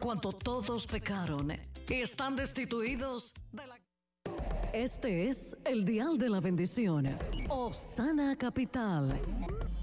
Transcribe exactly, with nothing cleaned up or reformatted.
cuanto todos pecaron y están destituidos de la... Este es el dial de la bendición. Osana Capital,